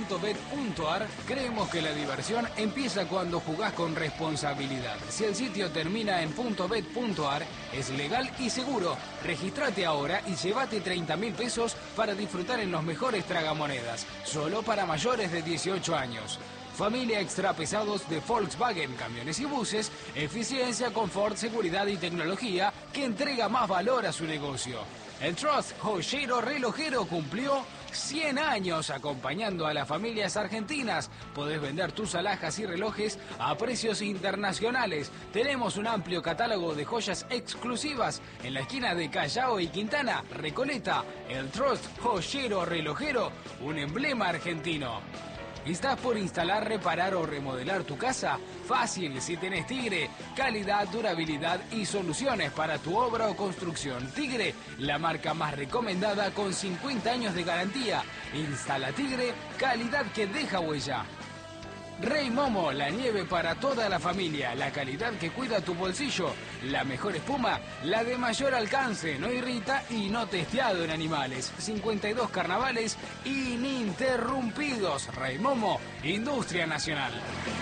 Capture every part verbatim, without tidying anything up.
punto bet punto ar, creemos que la diversión empieza cuando jugás con responsabilidad. Si el sitio termina en .bet punto ar, es legal y seguro. Regístrate ahora y llévate treinta mil pesos para disfrutar en los mejores tragamonedas, solo para mayores de dieciocho años. Familia extra pesados de Volkswagen, camiones y buses, eficiencia, confort, seguridad y tecnología que entrega más valor a su negocio. El Trust Joyero Relojero cumplió cien años acompañando a las familias argentinas. Podés vender tus alhajas y relojes a precios internacionales. Tenemos un amplio catálogo de joyas exclusivas en la esquina de Callao y Quintana, Recoleta. El Trust Joyero Relojero, un emblema argentino. ¿Estás por instalar, reparar o remodelar tu casa? Fácil si tenés Tigre. Calidad, durabilidad y soluciones para tu obra o construcción. Tigre, la marca más recomendada con cincuenta años de garantía. Instala Tigre, calidad que deja huella. Rey Momo, la nieve para toda la familia, la calidad que cuida tu bolsillo, la mejor espuma, la de mayor alcance, no irrita y no testeado en animales. cincuenta y dos carnavales ininterrumpidos. Rey Momo, industria nacional.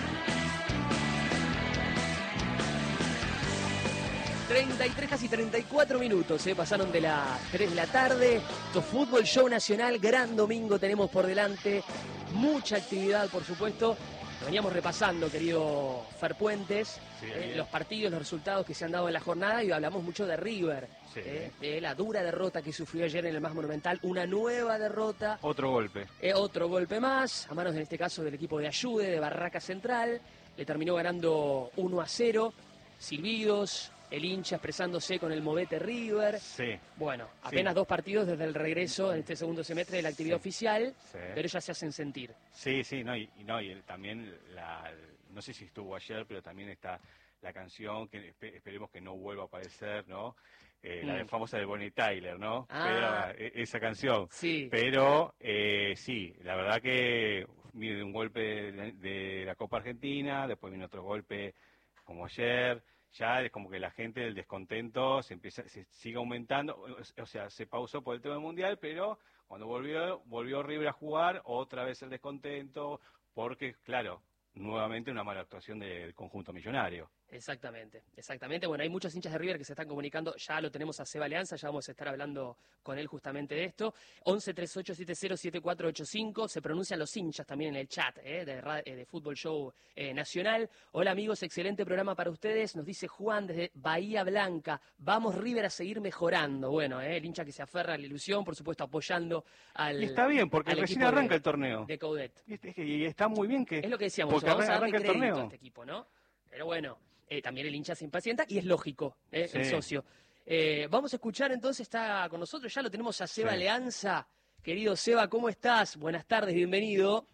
treinta y tres, casi treinta y cuatro minutos, eh, pasaron de las tres de la tarde. Esto Fútbol Show Nacional, gran domingo tenemos por delante, mucha actividad por supuesto. Lo veníamos repasando, querido Fer Puentes, sí, eh, los partidos, los resultados que se han dado en la jornada y hablamos mucho de River, sí. eh, de la dura derrota que sufrió ayer en el Más Monumental, una nueva derrota. Otro golpe. Eh, otro golpe más, a manos en este caso del equipo de Ayude, de Barraca Central, le terminó ganando uno a cero, silbidos, el hincha expresándose con el Movete River. Sí. Bueno, apenas sí. dos partidos desde el regreso en este segundo semestre de la actividad sí. oficial, sí. pero ya se hacen sentir. Sí, sí, no, y, y no, y el, también, la, no sé si estuvo ayer, pero también está la canción que esp esperemos que no vuelva a aparecer, ¿no? Eh, mm. La de famosa de Bonnie Tyler, ¿no? Ah. Pero, esa canción. Sí. Pero, eh, sí, la verdad que viene un golpe de, de la Copa Argentina, después viene otro golpe como ayer. Ya es como que la gente del descontento se empieza, se sigue aumentando, o sea, se pausó por el tema mundial, pero cuando volvió, volvió River a jugar, otra vez el descontento, porque, claro, nuevamente una mala actuación del conjunto millonario. Exactamente, exactamente. Bueno, hay muchos hinchas de River que se están comunicando, ya lo tenemos a Seba Alianza, ya vamos a estar hablando con él justamente de esto. once, treinta y ocho, setenta, siete cuatro ocho cinco, se pronuncian los hinchas también en el chat eh, de, eh, de Fútbol Show eh, Nacional. Hola amigos, excelente programa para ustedes, nos dice Juan desde Bahía Blanca, vamos River a seguir mejorando. Bueno, eh, el hincha que se aferra a la ilusión, por supuesto apoyando al... Y está bien, porque recién arranca de, el torneo. De Coudet. Y, y está muy bien que... Es lo que decíamos, porque vamos arranca, a darle arranca crédito el torneo. a este equipo, ¿no? Pero bueno, eh, también el hincha se impacienta y es lógico, eh, sí. el socio. Eh, vamos a escuchar entonces, está con nosotros, ya lo tenemos a Seba sí. Leanza. Querido Seba, ¿cómo estás? Buenas tardes, bienvenido.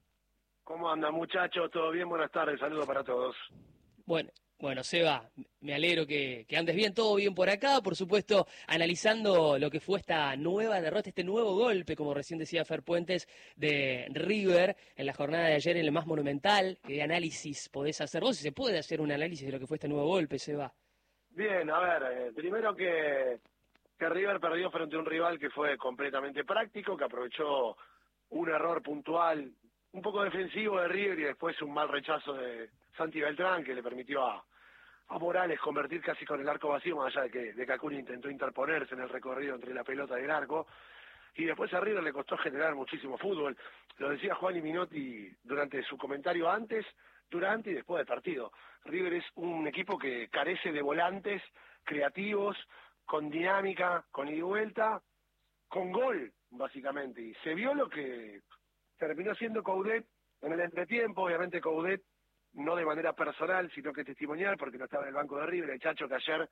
¿Cómo andan muchachos? ¿Todo bien? Buenas tardes, saludos para todos. Bueno, bueno Seba, me alegro que, que andes bien, todo bien por acá, por supuesto, analizando lo que fue esta nueva derrota, este nuevo golpe, como recién decía Fer Puentes, de River en la jornada de ayer en el Más Monumental. ¿Qué análisis podés hacer vos? Si se puede hacer un análisis de lo que fue este nuevo golpe, Seba. Bien, a ver, eh, primero que, que River perdió frente a un rival que fue completamente práctico, que aprovechó un error puntual, un poco defensivo de River y después un mal rechazo de Santi Beltrán que le permitió a a Morales convertir casi con el arco vacío, más allá de que, de que Acuña intentó interponerse en el recorrido entre la pelota y el arco, y después a River le costó generar muchísimo fútbol. Lo decía Juan y Minotti durante su comentario antes, durante y después del partido. River es un equipo que carece de volantes creativos, con dinámica, con ida y vuelta, con gol, básicamente, y se vio lo que terminó siendo Coudet en el entretiempo. Obviamente Coudet no de manera personal, sino que testimonial, porque no estaba en el banco de River, el Chacho que ayer,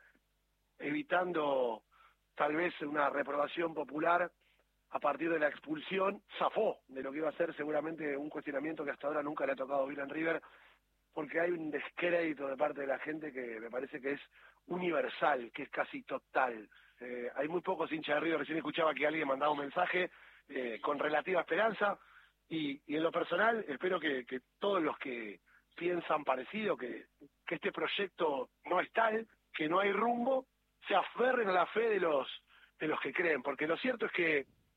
evitando tal vez una reprobación popular a partir de la expulsión, zafó de lo que iba a ser seguramente un cuestionamiento que hasta ahora nunca le ha tocado vivir en River, porque hay un descrédito de parte de la gente que me parece que es universal, que es casi total. Eh, hay muy pocos hinchas de River, recién escuchaba que alguien mandaba un mensaje eh, con relativa esperanza, y, y en lo personal espero que, que todos los que piensan parecido, que, que este proyecto no es tal, que no hay rumbo, se aferren a la fe de los de los que creen, porque lo cierto es que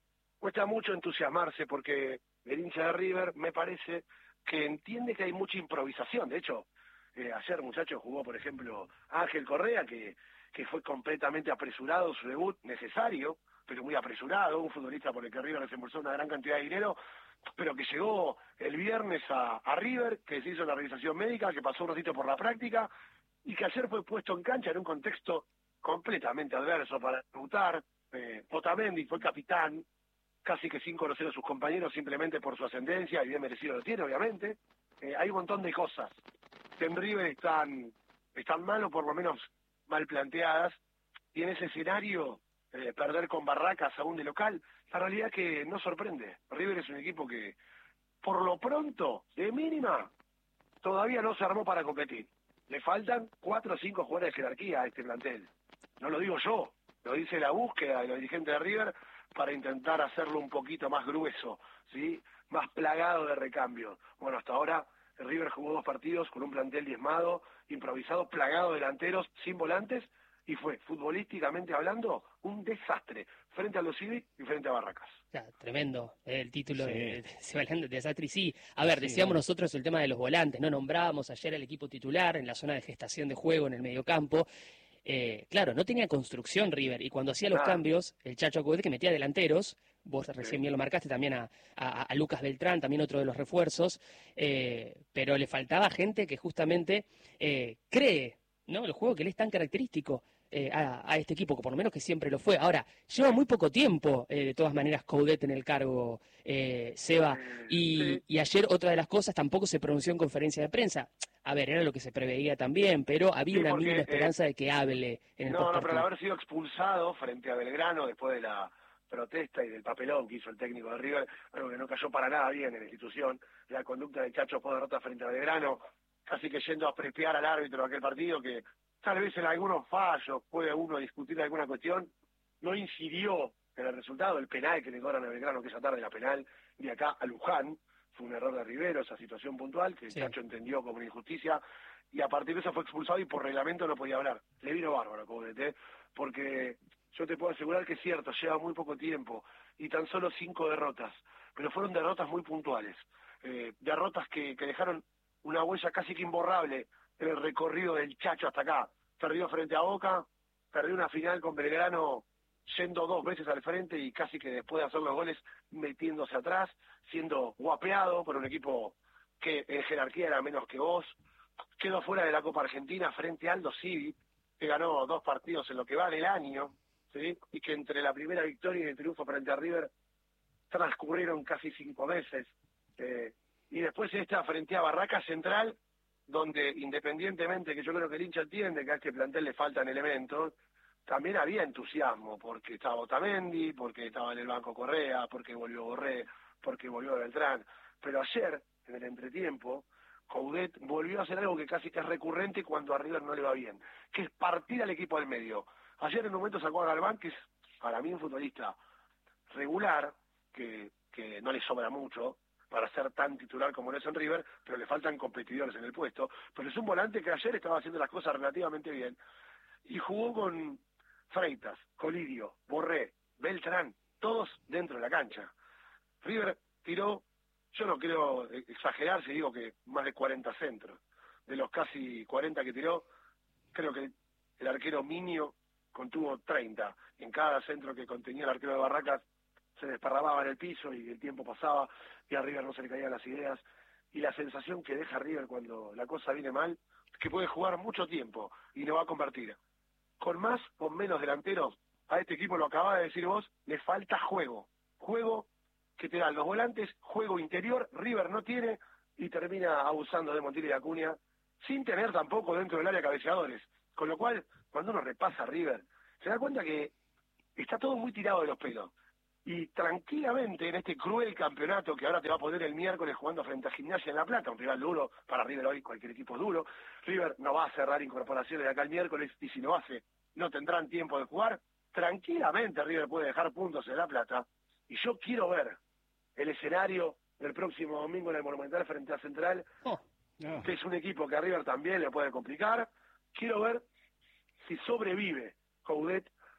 cuesta mucho entusiasmarse porque el hincha de River me parece que entiende que hay mucha improvisación. De hecho, eh, ayer, muchachos, jugó, por ejemplo, Ángel Correa, que, que fue completamente apresurado su debut, necesario, pero muy apresurado, un futbolista por el que River desembolsó una gran cantidad de dinero, pero que llegó el viernes a, a River, que se hizo la realización médica, que pasó un ratito por la práctica, y que ayer fue puesto en cancha en un contexto completamente adverso para debutar. Eh, Otamendi fue capitán, casi que sin conocer a sus compañeros, simplemente por su ascendencia, y bien merecido lo tiene, obviamente. Eh, hay un montón de cosas que en River están, están mal, o por lo menos mal planteadas, y en ese escenario, eh, perder con Barracas aún de local, la realidad que no sorprende. River es un equipo que, por lo pronto, de mínima, todavía no se armó para competir. Le faltan cuatro o cinco jugadores de jerarquía a este plantel. No lo digo yo, lo dice la búsqueda de los dirigentes de River para intentar hacerlo un poquito más grueso, ¿sí? Más plagado de recambio. Bueno, hasta ahora River jugó dos partidos con un plantel diezmado, improvisado, plagado de delanteros, sin volantes, y fue, futbolísticamente hablando, un desastre frente a los Civic y frente a Barracas. Ya, tremendo el título Sí. de, de Sebastián de desastre. Y sí, a ver, Sí, decíamos bueno. nosotros el tema de los volantes, ¿no? Nombrábamos ayer al equipo titular en la zona de gestación de juego en el mediocampo. Eh, claro, no tenía construcción River, y cuando hacía los Ah. cambios, el Chacho Coudet, que metía delanteros, vos recién Sí. bien lo marcaste, también a, a, a Lucas Beltrán, también otro de los refuerzos, eh, pero le faltaba gente que justamente eh, cree, ¿no? El juego que le es tan característico eh, a, a este equipo, que por lo menos que siempre lo fue. Ahora, lleva muy poco tiempo, eh, de todas maneras, Coudet en el cargo, eh, Seba, Eh, y, sí. y ayer otra de las cosas, tampoco se pronunció en conferencia de prensa. A ver, era lo que se preveía también, pero había Sí, una porque, mínima eh, esperanza de que hable en el No, no, pero al postpartido. haber sido expulsado frente a Belgrano después de la protesta y del papelón que hizo el técnico de River, algo que no cayó para nada bien en la institución, la conducta del Chacho fue derrota frente a Belgrano, casi que yendo a prepear al árbitro de aquel partido, que tal vez en algunos fallos puede uno discutir alguna cuestión, no incidió en el resultado. El penal que le cobran a Belgrano, que esa tarde la penal, de acá a Luján, fue un error de Rivero, esa situación puntual, que el Sí. Chacho entendió como una injusticia, y a partir de eso fue expulsado y por reglamento no podía hablar. Le vino bárbaro, Coudet, porque yo te puedo asegurar que es cierto, lleva muy poco tiempo y tan solo cinco derrotas, pero fueron derrotas muy puntuales, eh, derrotas que, que dejaron una huella casi que imborrable en el recorrido del Chacho hasta acá. Perdió frente a Boca, perdió una final con Belgrano yendo dos veces al frente y casi que después de hacer los goles metiéndose atrás, siendo guapeado por un equipo que en jerarquía era menos que vos. Quedó fuera de la Copa Argentina frente a Aldo Civi, que ganó dos partidos en lo que va del año, ¿sí? Y que entre la primera victoria y el triunfo frente a River transcurrieron casi cinco meses. Eh, y después esta frente a Barracas Central, donde independientemente que yo creo que el hincha entiende que a este plantel le faltan elementos, también había entusiasmo, porque estaba Otamendi, porque estaba en el banco Correa, porque volvió Borré, porque volvió Beltrán. Pero ayer, en el entretiempo, Coudet volvió a hacer algo que casi que es recurrente cuando a River no le va bien, que es partir al equipo del medio. Ayer en un momento sacó a Galván, que es para mí un futbolista regular, que, que no le sobra mucho para ser tan titular como lo es en River, pero le faltan competidores en el puesto. Pero es un volante que ayer estaba haciendo las cosas relativamente bien y jugó con Freitas, Colidio, Borré, Beltrán, todos dentro de la cancha. River tiró, yo no quiero exagerar si digo que más de cuarenta centros. De los casi cuarenta que tiró, creo que el arquero Minio contuvo treinta. En cada centro que contenía el arquero de Barracas se desparramaba en el piso y el tiempo pasaba y a River no se le caían las ideas. Y la sensación que deja River cuando la cosa viene mal, es que puede jugar mucho tiempo y no va a convertir. Con más o menos delanteros, a este equipo, lo acabas de decir vos, le falta juego. Juego que te dan los volantes, juego interior, River no tiene y termina abusando de Montiel y Acuña, sin tener tampoco dentro del área cabeceadores. Con lo cual, cuando uno repasa a River, se da cuenta que está todo muy tirado de los pelos. Y tranquilamente en este cruel campeonato que ahora te va a poner el miércoles jugando frente a Gimnasia en La Plata, un rival duro, para River hoy cualquier equipo es duro, River no va a cerrar incorporaciones de acá el miércoles y si lo hace no tendrán tiempo de jugar, tranquilamente River puede dejar puntos en La Plata y yo quiero ver el escenario del próximo domingo en el Monumental frente a Central, Oh, No. que es un equipo que a River también le puede complicar. Quiero ver si sobrevive Coudet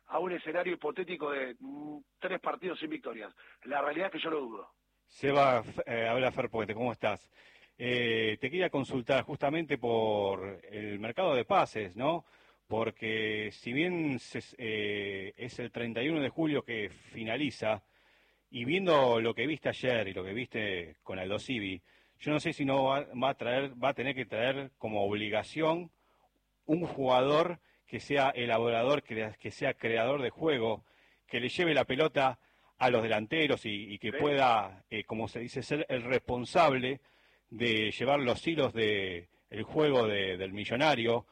a un escenario hipotético de mm, tres partidos sin victorias. La realidad es que yo lo dudo. Seba, eh, habla Fer Puente, ¿cómo estás? Eh, te quería consultar justamente por el mercado de pases, ¿no? Porque si bien se, eh, es el treinta y uno de julio que finaliza, y viendo lo que viste ayer y lo que viste con Aldo Civi, yo no sé si no va, va a traer, va a tener que traer como obligación un jugador que sea elaborador, que, que sea creador de juego, que le lleve la pelota a los delanteros y, y que Sí. pueda, eh, como se dice, ser el responsable de llevar los hilos de el juego de, del Millonario,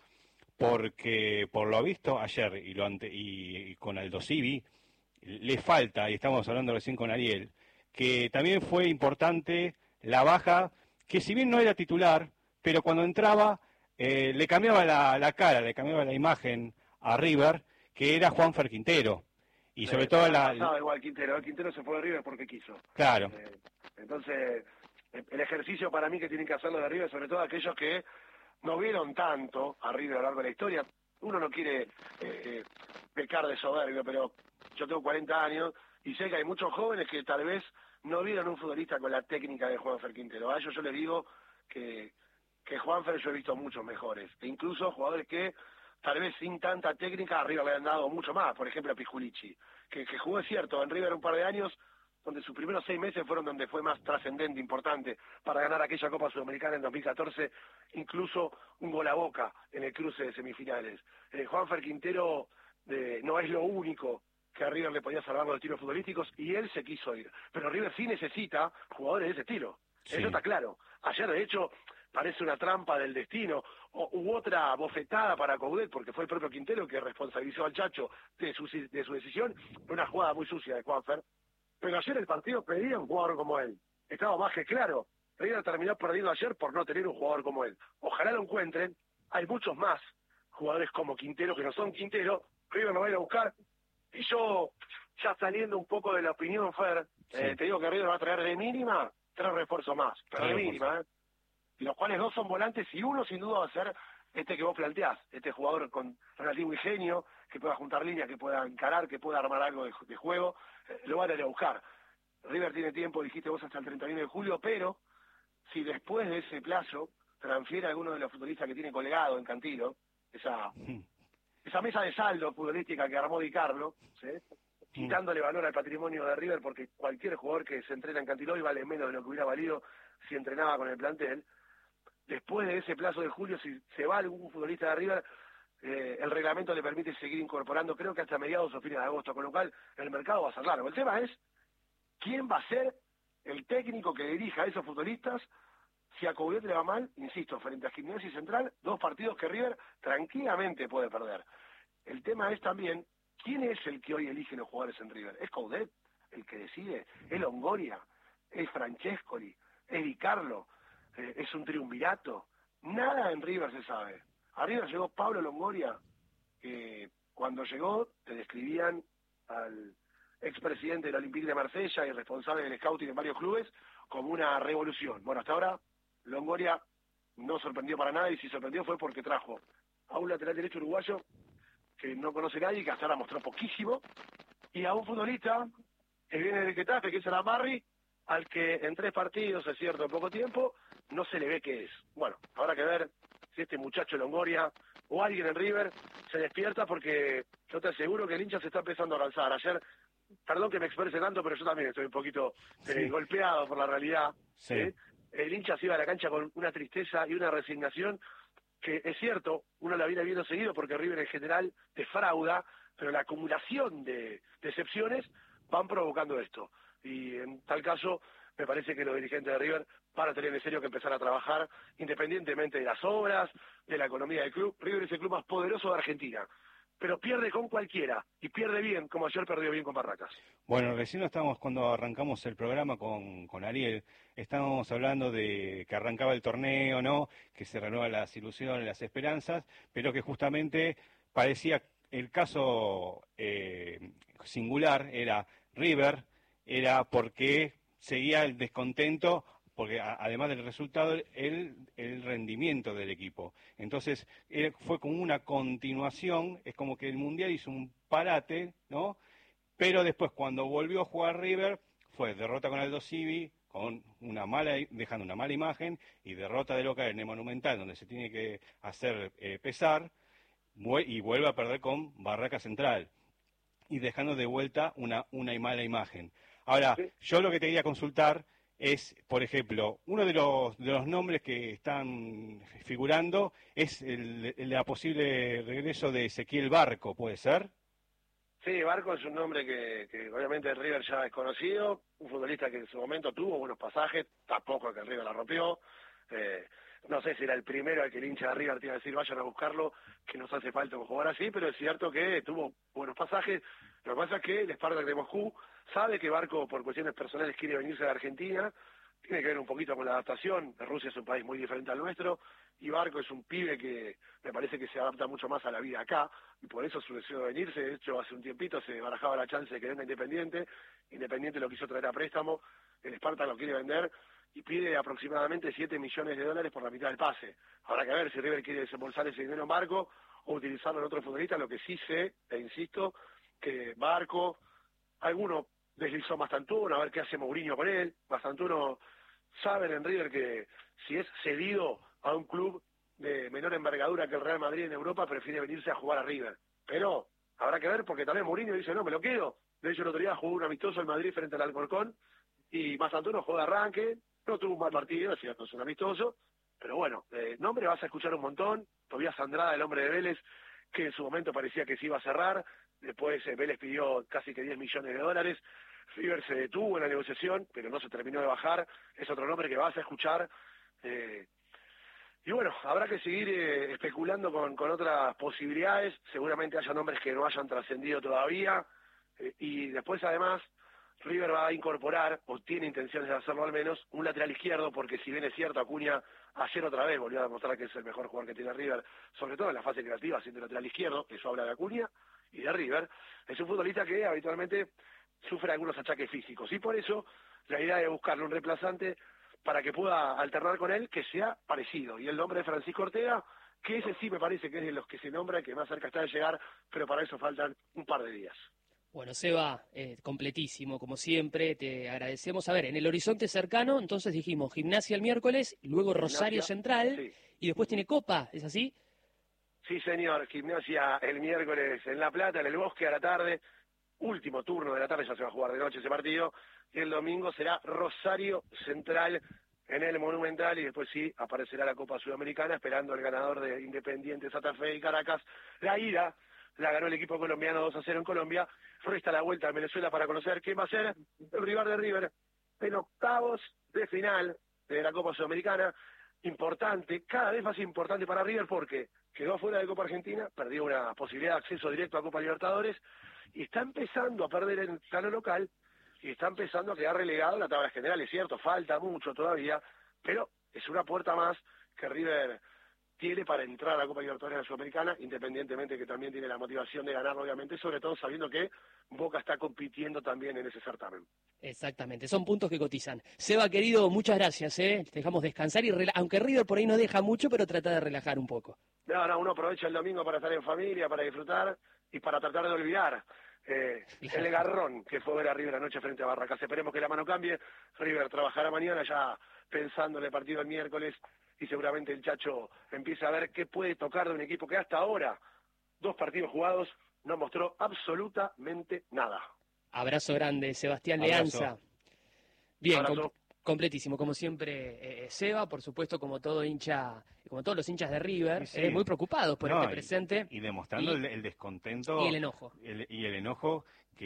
porque por lo visto ayer y, lo ante, y, y con Aldo Civi le falta, y estamos hablando recién con Ariel, que también fue importante la baja, que si bien no era titular, pero cuando entraba eh, le cambiaba la, la cara, le cambiaba la imagen a River, que era Juanfer Quintero. Y sobre Eh, todo la... la... Pasaba igual Quintero, el Quintero se fue de River porque quiso. Claro. Eh, entonces, el ejercicio para mí que tienen que hacerlo de River, sobre todo aquellos que no vieron tanto a River a lo largo de la historia. Uno no quiere eh, pecar de soberbio, pero yo tengo cuarenta años y sé que hay muchos jóvenes que tal vez no vieron un futbolista con la técnica de Juanfer Quintero. A ellos yo les digo que, que Juanfer yo he visto muchos mejores, e incluso jugadores que tal vez sin tanta técnica a River le han dado mucho más. Por ejemplo, a Pijulichi, que, que jugó, es cierto, en River un par de años, donde sus primeros seis meses fueron donde fue más trascendente, importante, para ganar aquella Copa Sudamericana en dos mil catorce, incluso un gol a Boca en el cruce de semifinales. Eh, Juanfer Quintero eh, no es lo único que a River le podía salvar los tiros futbolísticos, y él se quiso ir. Pero River sí necesita jugadores de ese estilo. Sí. Eso está claro. Ayer, de hecho, parece una trampa del destino, o, u otra bofetada para Coudet, porque fue el propio Quintero que responsabilizó al Chacho de su, de su decisión, una jugada muy sucia de Juanfer. Pero ayer el partido pedía un jugador como él. Estaba más que claro. River terminó perdiendo ayer por no tener un jugador como él. Ojalá lo encuentren. Hay muchos más jugadores como Quintero que no son Quintero. River lo va a ir a buscar. Y yo, ya saliendo un poco de la opinión, Fer, Sí. eh, te digo que River va a traer de mínima tres refuerzos más. Pero de Tres mínima, ¿eh? Los cuales dos son volantes y uno sin duda va a ser este que vos planteás. Este jugador con relativo ingenio, que pueda juntar líneas, que pueda encarar, que pueda armar algo de, de juego. Eh, lo van a ir a buscar. River tiene tiempo, dijiste vos, hasta el treinta y uno de julio, pero si después de ese plazo transfiere a alguno de los futbolistas que tiene colgado en Cantilo, esa, esa mesa de saldo futbolística que armó Di Carlo, ¿sí? Quitándole valor al patrimonio de River, porque cualquier jugador que se entrena en Cantilo hoy vale menos de lo que hubiera valido si entrenaba con el plantel. Después de ese plazo de julio, si se va algún futbolista de River, eh, el reglamento le permite seguir incorporando, creo que hasta mediados o fines de agosto, con lo cual el mercado va a ser largo. El tema es quién va a ser el técnico que dirija a esos futbolistas. Si a Coudet le va mal, insisto, frente a Gimnasia y Central, dos partidos que River tranquilamente puede perder. El tema es también, ¿quién es el que hoy elige los jugadores en River? ¿Es Coudet el que decide? ¿Es Longoria? ¿Es Francescoli? ¿Es Di Carlo? Eh, ¿Es un triunvirato? Nada en River se sabe. A River llegó Pablo Longoria, que cuando llegó te describían al expresidente del Olympique de Marsella y responsable del scouting en varios clubes como una revolución. Bueno, hasta ahora Longoria no sorprendió para nada, y si sorprendió fue porque trajo a un lateral derecho uruguayo que no conoce nadie, que hasta ahora mostró poquísimo, y a un futbolista que viene de Getafe, que es Aramarri, al que en tres partidos, es cierto, en poco tiempo, no se le ve qué es. Bueno, habrá que ver si este muchacho Longoria o alguien en River se despierta, porque yo te aseguro que el hincha se está empezando a cansar. Ayer, perdón que me exprese tanto, pero yo también estoy un poquito eh, Sí. golpeado por la realidad. Sí. ¿eh? El hincha se iba a la cancha con una tristeza y una resignación que, es cierto, uno la viene viendo seguido porque River en general defrauda, pero la acumulación de decepciones van provocando esto. Y en tal caso, me parece que los dirigentes de River van a tener en serio que empezar a trabajar independientemente de las obras, de la economía del club. River es el club más poderoso de Argentina, pero pierde con cualquiera, y pierde bien, como ayer perdió bien con Barracas. Bueno, recién estábamos, cuando arrancamos el programa con, con Ariel, estábamos hablando de que arrancaba el torneo, ¿no? Que se renuevan las ilusiones, las esperanzas, pero que justamente parecía el caso eh, singular era River, era porque seguía el descontento porque a, además del resultado, el, el rendimiento del equipo. Entonces, eh, fue como una continuación, es como que el Mundial hizo un parate, ¿no? Pero después, cuando volvió a jugar River, fue derrota con Aldo Civi, con una mala, dejando una mala imagen, y derrota de local en el Monumental, donde se tiene que hacer eh, pesar, y vuelve a perder con Barraca Central, y dejando de vuelta una, una mala imagen. Ahora, yo lo que te quería consultar es, por ejemplo, uno de los, de los nombres que están figurando es el, el, el posible regreso de Ezequiel Barco, ¿puede ser? Sí, Barco es un nombre que, que obviamente River ya es conocido, un futbolista que en su momento tuvo buenos pasajes, tampoco que el River la rompió, eh, no sé si era el primero al que el hincha de River te iba a decir vayan a buscarlo, que nos hace falta un jugador así, pero es cierto que tuvo buenos pasajes. Lo que pasa es que el Spartak de Moscú sabe que Barco por cuestiones personales quiere venirse de Argentina, tiene que ver un poquito con la adaptación, Rusia es un país muy diferente al nuestro, y Barco es un pibe que me parece que se adapta mucho más a la vida acá, y por eso su deseo de venirse. De hecho, hace un tiempito se barajaba la chance de que venga Independiente, Independiente lo quiso traer a préstamo, el Spartak lo quiere vender, y pide aproximadamente siete millones de dólares por la mitad del pase. Habrá que ver si River quiere desembolsar ese dinero en Barco, o utilizarlo en otro futbolista. Lo que sí sé, e insisto, que Barco, alguno deslizó Mastantuono, a ver qué hace Mourinho con él. Mastantuono, saben en River que si es cedido a un club de menor envergadura que el Real Madrid en Europa, prefiere venirse a jugar a River. Pero habrá que ver, porque también Mourinho dice, no, me lo quedo. De hecho, el otro día jugó un amistoso en Madrid frente al Alcorcón, y Mastantuono jugó de arranque, no tuvo un mal partido, es cierto, es un amistoso, pero bueno, eh, nombre vas a escuchar un montón. Tobías Andrada, el hombre de Vélez, que en su momento parecía que se iba a cerrar, después eh, Vélez pidió casi que diez millones de dólares, River se detuvo en la negociación, pero no se terminó de bajar, es otro nombre que vas a escuchar, eh, y bueno, habrá que seguir eh, especulando con, con otras posibilidades, seguramente haya nombres que no hayan trascendido todavía, eh, y después además River va a incorporar, o tiene intenciones de hacerlo al menos, un lateral izquierdo, porque si bien es cierto, Acuña ayer otra vez volvió a demostrar que es el mejor jugador que tiene River, sobre todo en la fase creativa, siendo lateral izquierdo, eso habla de Acuña y de River. Es un futbolista que habitualmente sufre algunos achaques físicos, y por eso la idea de buscarle un reemplazante para que pueda alternar con él, que sea parecido. Y el nombre de Francisco Ortega, que ese sí me parece que es de los que se nombra, que más cerca está de llegar, pero para eso faltan un par de días. Bueno, Seba, eh, completísimo, como siempre, te agradecemos. A ver, en el horizonte cercano, entonces dijimos Gimnasia el miércoles, luego Rosario Gimnasia, Central, sí. Y después tiene Copa, ¿es así? Sí, señor, Gimnasia el miércoles en La Plata, en el Bosque a la tarde, último turno de la tarde, ya se va a jugar de noche ese partido, y el domingo será Rosario Central en el Monumental, y después sí aparecerá la Copa Sudamericana, esperando el ganador de Independiente Santa Fe y Caracas. La ida la ganó el equipo colombiano dos a cero en Colombia, resta la vuelta a Venezuela para conocer quién va a ser el rival de River en octavos de final de la Copa Sudamericana. Importante, cada vez más importante para River, porque quedó fuera de Copa Argentina, perdió una posibilidad de acceso directo a Copa Libertadores, y está empezando a perder el plano local, y está empezando a quedar relegado en la tabla general. Es cierto, falta mucho todavía, pero es una puerta más que River tiene para entrar a la Copa Libertadores de la Sudamericana, independientemente que también tiene la motivación de ganar, obviamente, sobre todo sabiendo que Boca está compitiendo también en ese certamen. Exactamente, son puntos que cotizan. Seba, querido, muchas gracias, ¿eh? Te dejamos descansar, y rela- aunque River por ahí no deja mucho, pero trata de relajar un poco. No, no, uno aprovecha el domingo para estar en familia, para disfrutar y para tratar de olvidar eh, el garrón que fue ver a River anoche frente a Barracas. Esperemos que la mano cambie. River trabajará mañana ya pensando en el partido del miércoles, y seguramente el Chacho empieza a ver qué puede tocar de un equipo que hasta ahora, dos partidos jugados, no mostró absolutamente nada. Abrazo grande, Sebastián Abrazo. Leanza. Bien, Abrazo. com- completísimo, como siempre, eh, Seba, por supuesto, como todo hincha, como todos los hinchas de River, Sí, sí. eh, muy preocupados por No, este y- presente Y, demostrando y- el, el descontento y el enojo. el- y el enojo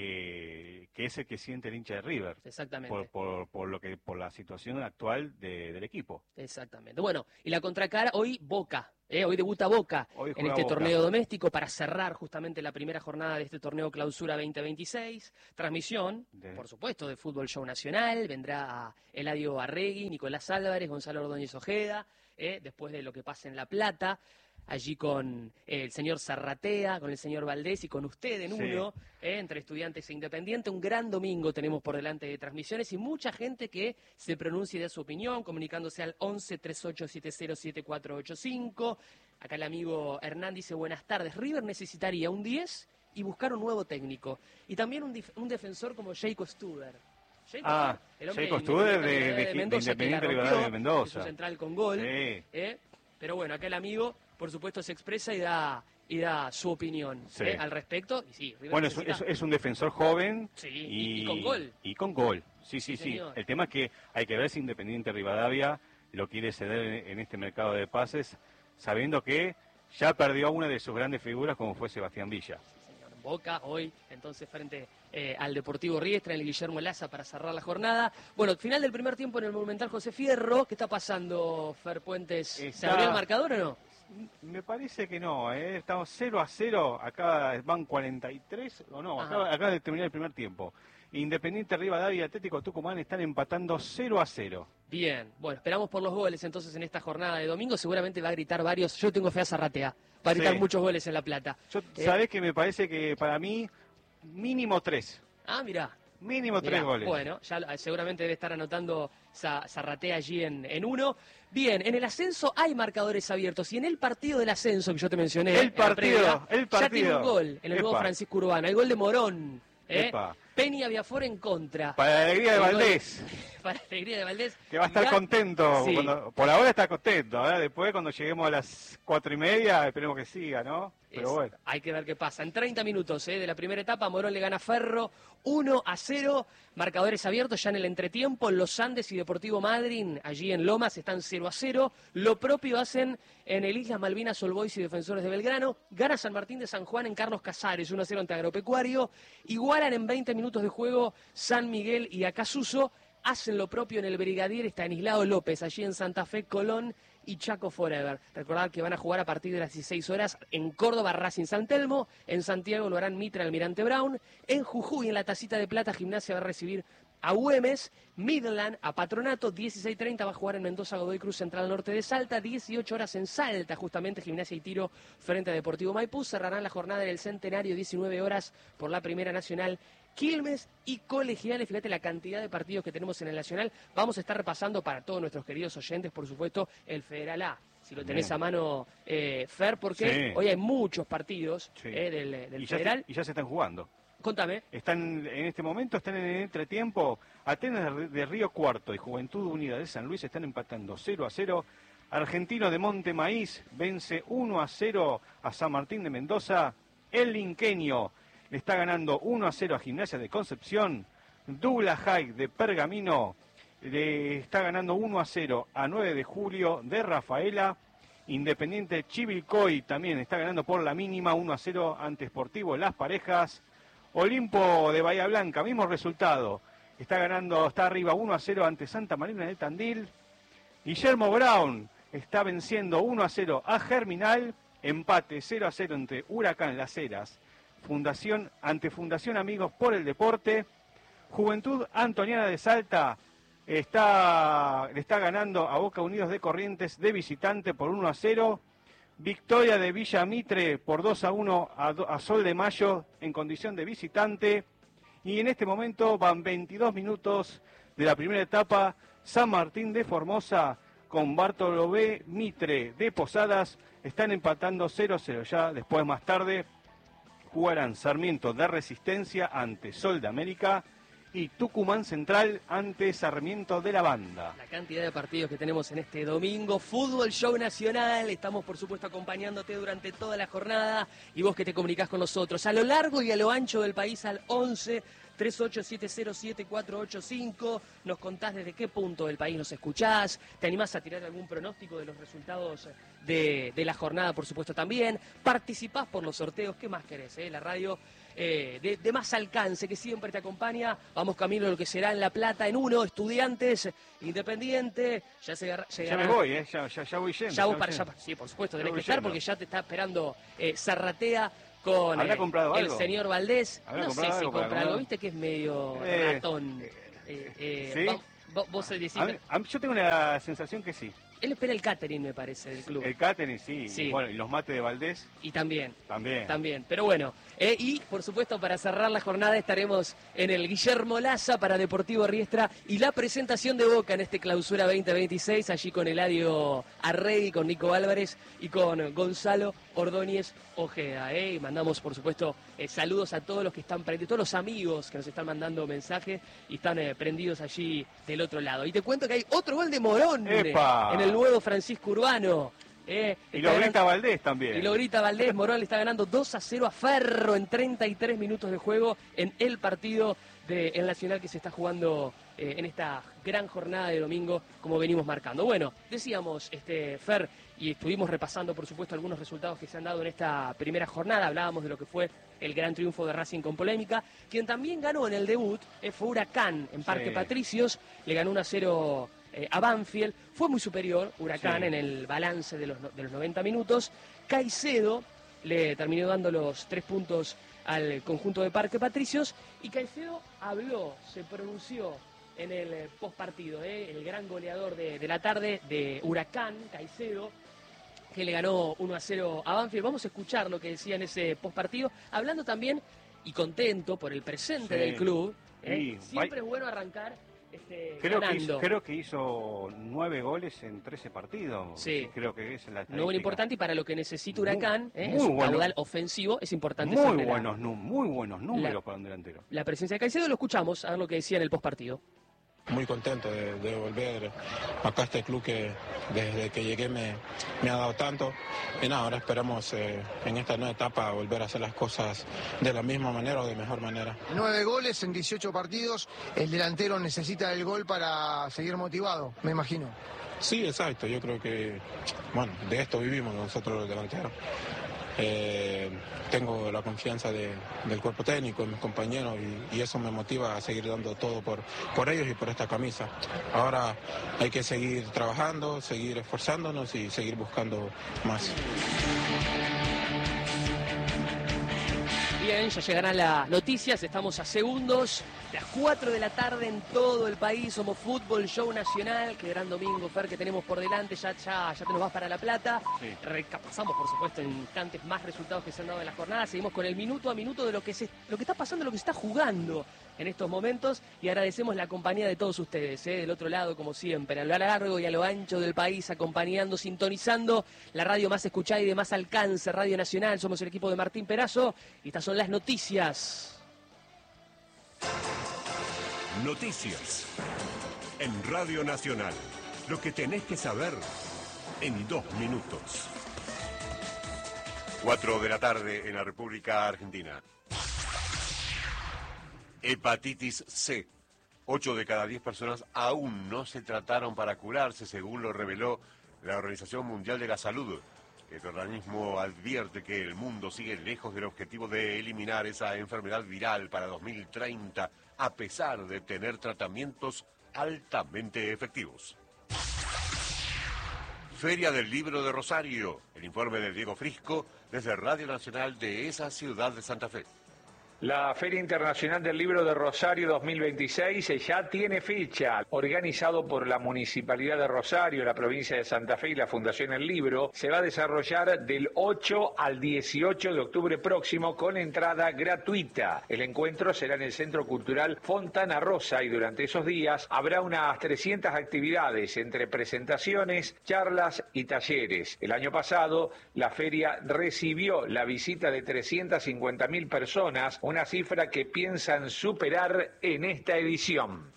que, que es el que siente el hincha de River. Exactamente. Por, por, por lo que por la situación actual de- del equipo. Exactamente. Bueno, y la contracara, hoy Boca, ¿eh? Hoy debuta Boca Hoy en juega este Boca. torneo doméstico para cerrar justamente la primera jornada de este torneo Clausura veinte veintiséis. Transmisión, De- por supuesto, de Fútbol Show Nacional. Vendrá Eladio Arregui, Nicolás Álvarez, Gonzalo Ordóñez Ojeda, ¿eh? Después de lo que pasa en La Plata. allí con eh, el señor Zarratea, con el señor Valdés y con usted en Sí. uno, eh, entre Estudiantes e Independiente. Un gran domingo tenemos por delante de transmisiones y mucha gente que se pronuncie de su opinión, comunicándose al once, treinta y ocho setenta, siete cuatro ocho cinco. Acá el amigo Hernán dice, buenas tardes, River necesitaría un diez y buscar un nuevo técnico. Y también un, dif- un defensor como Jacob Studer. Jacob Ah, Studer, el hombre Jacob de Studer de, Independiente de, de Mendoza, que la Independiente rompió, Rivadavia de es Mendoza. un central con gol. Sí. ¿eh? Pero bueno, acá el amigo, por supuesto, se expresa y da y da su opinión Sí. ¿eh? al respecto. Y sí, River Bueno, es, necesita- es- es un defensor joven Sí, y, y- y con gol. Y con gol, sí, sí, Sí, sí. señor. El tema es que hay que ver si Independiente Rivadavia lo quiere ceder en, en este mercado de pases, sabiendo que ya perdió a una de sus grandes figuras como fue Sebastián Villa. señor, Boca hoy, entonces frente eh, al Deportivo Riestra en el Guillermo Laza para cerrar la jornada. Bueno, final del primer tiempo en el Monumental José Fierro. ¿Qué está pasando, Fer Puentes? ¿Se Está- abrió el marcador o no? Me parece que no, ¿eh? Estamos cero a cero, acá van cuarenta y tres, o no, Ajá. acaba, acaba de terminar el primer tiempo. Independiente Rivadavia y Atlético Tucumán están empatando cero a cero. Bien, bueno, esperamos por los goles entonces en esta jornada de domingo. Seguramente va a gritar varios. Yo tengo fe a Zarratea. Va a gritar Sí. muchos goles en La Plata. Yo, Eh, ¿sabés que me parece que para mí mínimo tres? Ah, mirá. Mínimo Mirá, tres goles. Bueno, ya eh, seguramente debe estar anotando Za- Zarratea allí en, en uno. Bien, en el ascenso hay marcadores abiertos y en el partido del ascenso que yo te mencioné, El en la partido, previa, el ya partido. tiene un gol en el nuevo Epa. Francisco Urbano, el gol de Morón. ¿eh? Epa. Peña Viafor en contra. Para la alegría de El gol- Valdés, Para la alegría de Valdés. que va a estar Ga- contento. Sí. cuando- por ahora está contento. Ahora después, cuando lleguemos a las cuatro y media, esperemos que siga, ¿no? Pero Es- bueno. Hay que ver qué pasa. En treinta minutos ¿eh? de la primera etapa, Morón le gana a Ferro uno a cero. Marcadores abiertos ya en el entretiempo. Los Andes y Deportivo Madryn, allí en Lomas, están cero a cero. Lo propio hacen en el Islas Malvinas, All Boys y Defensores de Belgrano. Gana San Martín de San Juan en Carlos Casares, uno a cero ante Agropecuario. Igualan en veinte minutos de juego San Miguel y Acasuso. Hacen lo propio en el Brigadier Estanislao López, allí en Santa Fe, Colón y Chaco Forever. Recordad que van a jugar a partir de las dieciséis horas en Córdoba, Racing San Telmo. En Santiago lo harán Mitra, Almirante Brown. En Jujuy, en la Tacita de Plata, Gimnasia va a recibir a Güemes. Midland a Patronato, dieciséis treinta va a jugar en Mendoza, Godoy Cruz, Central Norte de Salta. dieciocho horas en Salta, justamente Gimnasia y Tiro frente a Deportivo Maipú. Cerrarán la jornada en el Centenario, diecinueve horas por la Primera Nacional. Quilmes y Colegiales, fíjate la cantidad de partidos que tenemos en el Nacional. Vamos a estar repasando para todos nuestros queridos oyentes, por supuesto, el Federal A. Si lo tenés Bien. a mano, eh, Fer, porque Sí. hoy hay muchos partidos Sí. eh, del, del y, ya Federal. se, y ya se están jugando. Contame. Están en este momento, están en el entretiempo. Atenas de, de Río Cuarto y Juventud Unida de San Luis están empatando cero a cero. Argentino de Monte Maíz vence uno a cero a San Martín de Mendoza. El Linqueño le está ganando uno a cero a Gimnasia de Concepción. Douglas High de Pergamino le está ganando uno a cero a nueve de julio de Rafaela. Independiente Chivilcoy también está ganando por la mínima uno a cero ante Sportivo Las Parejas. Olimpo de Bahía Blanca, mismo resultado. Está ganando, está arriba uno a cero ante Santa Marina de Tandil. Guillermo Brown está venciendo uno a cero a Germinal. Empate cero a cero entre Huracán Las Heras. Fundación, ante Fundación Amigos por el Deporte. Juventud Antoniana de Salta está, le está ganando a Boca Unidos de Corrientes de visitante por uno a cero. Victoria de Villa Mitre por dos a uno a, a Sol de Mayo en condición de visitante. Y en este momento van veintidós minutos de la primera etapa. San Martín de Formosa con Bartolomé Mitre de Posadas están empatando cero a cero. Ya después, más tarde, jugarán Sarmiento de Resistencia ante Sol de América y Tucumán Central ante Sarmiento de la Banda. La cantidad de partidos que tenemos en este domingo. Fútbol Show Nacional. Estamos, por supuesto, acompañándote durante toda la jornada. Y vos que te comunicás con nosotros a lo largo y a lo ancho del país al once, treinta y ocho setenta, siete cuatro ocho cinco. Nos contás desde qué punto del país nos escuchás. ¿Te animás a tirar algún pronóstico de los resultados de, de la jornada, por supuesto, también? Participás por los sorteos. ¿Qué más querés? Eh? La radio eh, de, de más alcance que siempre te acompaña. Vamos camino a lo que será en La Plata en uno. Estudiantes, Independiente. Ya se Ya llegará. me voy, ¿eh? ya, ya, ya voy yendo. Ya vos voy para yendo. allá. Sí, por supuesto, tenés Ya que voy estar yendo. porque ya te está esperando eh, Zarratea con ¿Habrá eh, comprado el algo? señor Valdés. ¿Habrá No sé comprado si algo para compra algo, comer? viste que es medio Eh, ratón. Eh, eh, ¿sí? va- va- vos decís, A mí- a mí- yo tengo la sensación que sí. Él espera el catering, me parece, del club. El catering, sí. Sí. Y, bueno, y los mates de Valdés. Y también. También. También. Pero bueno, eh, y por supuesto para cerrar la jornada estaremos en el Guillermo Laza para Deportivo Riestra y la presentación de Boca en este clausura veinte veintiséis, allí con Eladio Arregui, con Nico Álvarez y con Gonzalo Ordóñez Ojeda. Eh. Y mandamos por supuesto eh, saludos a todos los que están prendidos, todos los amigos que nos están mandando mensajes y están eh, prendidos allí del otro lado. Y te cuento que hay otro gol de Morón eh, en el nuevo Francisco Urbano. Eh, y lo grita Valdés también. Y lo grita Valdés. Morón le está ganando dos a cero a Ferro en treinta y tres minutos de juego en el partido del Nacional que se está jugando eh, en esta gran jornada de domingo, como venimos marcando. Bueno, decíamos, este Fer, y estuvimos repasando, por supuesto, algunos resultados que se han dado en esta primera jornada. Hablábamos de lo que fue el gran triunfo de Racing con polémica. Quien también ganó en el debut eh, fue Huracán en Parque Sí. Patricios. Le ganó uno a cero eh, a Banfield. Fue muy superior Huracán Sí. en el balance de los, de los noventa minutos. Caicedo le terminó dando los tres puntos al conjunto de Parque Patricios. Y Caicedo habló, se pronunció en el eh, postpartido, eh, el gran goleador de, de la tarde de Huracán, Caicedo, que le ganó uno a cero a Banfield. Vamos a escuchar lo que decía en ese postpartido, hablando también y contento por el presente Sí. del club. ¿eh? Sí. Siempre es bueno arrancar este, Creo que, ganando. hizo, creo que hizo nueve goles en trece partidos. Sí. Creo que es la No muy importante y para lo que necesita Huracán, Muy- ¿eh? muy en su bueno. caudal ofensivo, es importante Muy siempre la- buenos, nu- muy buenos números la- para un delantero. la presencia de Caicedo. Lo escuchamos, a ver lo que decía en el postpartido. Muy contento de, de volver acá a este club que desde que llegué me, me ha dado tanto. Y nada, ahora esperamos eh, en esta nueva etapa volver a hacer las cosas de la misma manera o de mejor manera. Nueve goles en dieciocho partidos. El delantero necesita el gol para seguir motivado, me imagino. Sí, exacto. Yo creo que, bueno, de esto vivimos nosotros los delanteros. Eh, tengo la confianza de, del cuerpo técnico, de mis compañeros y, y eso me motiva a seguir dando todo por, por ellos y por esta camisa. Ahora hay que seguir trabajando, seguir esforzándonos y seguir buscando más. Bien, ya llegarán las noticias, estamos a segundos, las cuatro de la tarde en todo el país, somos Fútbol Show Nacional, qué gran domingo, Fer, que tenemos por delante, ya, ya, ya te nos vas para La Plata, Sí. recapasamos por supuesto en instantes más resultados que se han dado en la jornada, seguimos con el minuto a minuto de lo que, se, lo que está pasando, lo que se está jugando en estos momentos y agradecemos la compañía de todos ustedes, ¿eh? Del otro lado como siempre, a lo largo y a lo ancho del país, acompañando, sintonizando la radio más escuchada y de más alcance, Radio Nacional, somos el equipo de Martín Perazo y estas son las noticias. Noticias en Radio Nacional. Lo que tenés que saber en dos minutos. Cuatro de la tarde en la República Argentina. Hepatitis C. Ocho de cada diez personas aún no se trataron para curarse, según lo reveló la Organización Mundial de la Salud. El organismo advierte que el mundo sigue lejos del objetivo de eliminar esa enfermedad viral para dos mil treinta, a pesar de tener tratamientos altamente efectivos. Feria del Libro de Rosario. El informe de Diego Frisco desde Radio Nacional de esa ciudad de Santa Fe. La Feria Internacional del Libro de Rosario dos mil veintiséis ya tiene fecha. Organizado por la Municipalidad de Rosario, la provincia de Santa Fe y la Fundación El Libro, se va a desarrollar del ocho al dieciocho de octubre próximo con entrada gratuita. El encuentro será en el Centro Cultural Fontana Rosa y durante esos días habrá unas trescientas actividades entre presentaciones, charlas y talleres. El año pasado, la feria recibió la visita de trescientas cincuenta mil personas, una cifra que piensan superar en esta edición.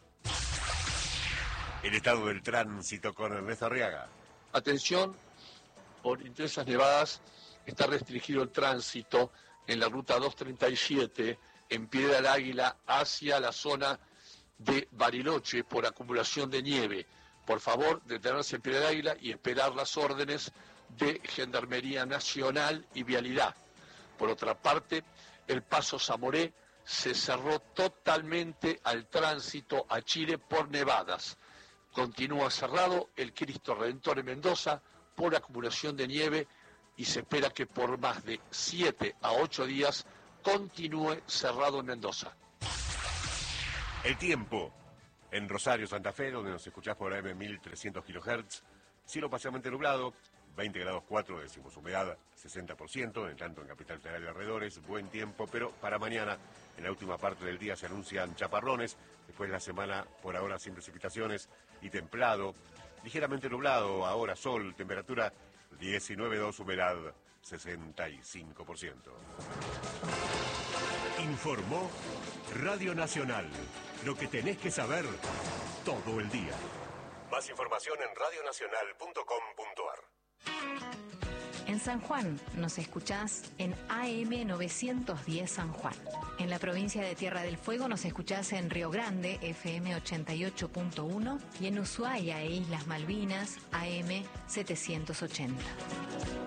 El estado del tránsito con Ernesto Arriaga. Atención, por intensas nevadas está restringido el tránsito en la ruta doscientos treinta y siete en Piedra del Águila hacia la zona de Bariloche por acumulación de nieve. Por favor, detenerse en Piedra del Águila y esperar las órdenes de Gendarmería Nacional y Vialidad. Por otra parte, el Paso Zamoré se cerró totalmente al tránsito a Chile por nevadas. Continúa cerrado el Cristo Redentor en Mendoza por acumulación de nieve y se espera que por más de siete a ocho días continúe cerrado en Mendoza. El tiempo. En Rosario, Santa Fe, donde nos escuchás por A M mil trescientos kilohertz, cielo parcialmente nublado, veinte grados cuatro, decimos humedad sesenta por ciento, en tanto en Capital Federal y alrededores, buen tiempo, pero para mañana, en la última parte del día, se anuncian chaparrones, después de la semana, por ahora sin precipitaciones y templado, ligeramente nublado, ahora sol, temperatura diecinueve grados dos, humedad sesenta y cinco por ciento. Informó Radio Nacional, lo que tenés que saber todo el día. Más información en radio nacional punto com punto a r. En San Juan nos escuchás en A M novecientos diez San Juan. En la provincia de Tierra del Fuego nos escuchás en Río Grande, F M ochenta y ocho punto uno, y en Ushuaia e Islas Malvinas, A M setecientos ochenta.